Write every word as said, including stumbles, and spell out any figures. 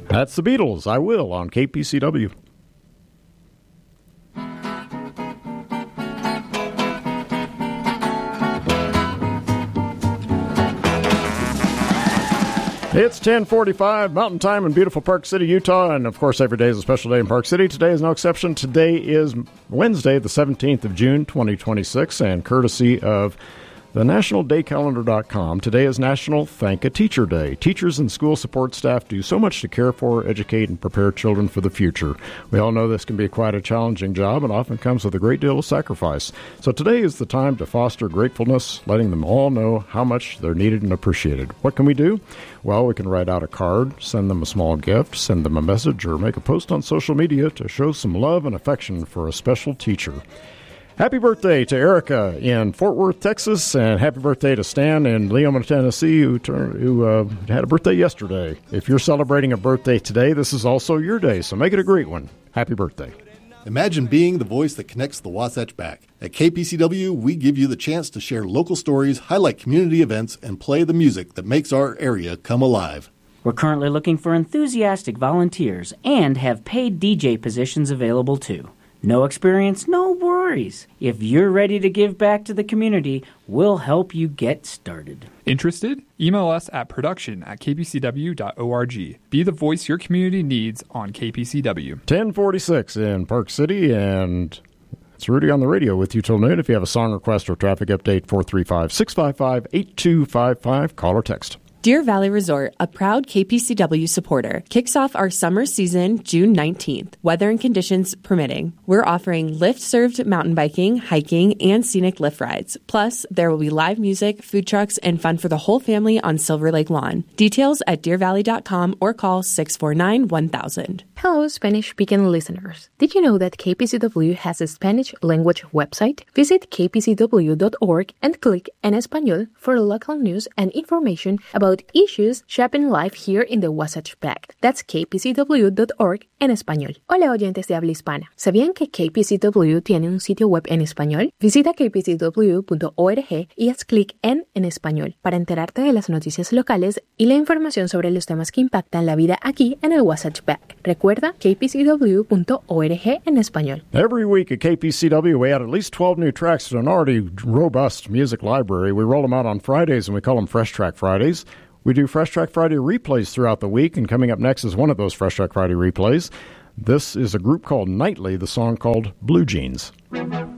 That's the Beatles, I Will, on K P C W. It's ten forty-five Mountain Time in beautiful Park City, Utah, and of course every day is a special day in Park City. Today is no exception. Today is Wednesday, the seventeenth of June, twenty twenty-six, and courtesy of the national day calendar dot com, today is National Thank a Teacher Day. Teachers and school support staff do so much to care for, educate, and prepare children for the future. We all know this can be quite a challenging job and often comes with a great deal of sacrifice. So today is the time to foster gratefulness, letting them all know how much they're needed and appreciated. What can we do? Well, we can write out a card, send them a small gift, send them a message, or make a post on social media to show some love and affection for a special teacher. Happy birthday to Erica in Fort Worth, Texas, and happy birthday to Stan in Leoma, Tennessee, who, turned, who uh, had a birthday yesterday. If you're celebrating a birthday today, this is also your day, so make it a great one. Happy birthday. Imagine being the voice that connects the Wasatch back. At K P C W, we give you the chance to share local stories, highlight community events, and play the music that makes our area come alive. We're currently looking for enthusiastic volunteers and have paid D J positions available too. No experience, no worries. If you're ready to give back to the community, we'll help you get started. Interested? Email us at production at k p c w dot org. Be the voice your community needs on K P C W. ten forty-six in Park City, and it's Rudy on the radio with you till noon. If you have a song request or traffic update, four three five, six five five, eight two five five. Call or text. Deer Valley Resort, a proud K P C W supporter, kicks off our summer season June nineteenth, weather and conditions permitting. We're offering lift-served mountain biking, hiking, and scenic lift rides. Plus, there will be live music, food trucks, and fun for the whole family on Silver Lake Lawn. Details at deer valley dot com or call six four nine, one thousand. Hello, Spanish-speaking listeners. Did you know that K P C W has a Spanish language website? Visit k p c w dot org and click En Español for local news and information about issues shaping life here in the Wasatch Back. That's k p c w dot org en español. Hola, oyentes de habla hispana. ¿Sabían que K P C W tiene un sitio web en español? Visita k p c w punto org y haz clic en En Español para enterarte de las noticias locales y la información sobre los temas que impactan la vida aquí en el Wasatch Back. Recuerda k p c w punto org en español. Every week at K P C W, we add at least twelve new tracks to an already robust music library. We roll them out on Fridays, and we call them Fresh Track Fridays. We do Fresh Track Friday replays throughout the week, and coming up next is one of those Fresh Track Friday replays. This is a group called Nightly, the song called Blue Jeans.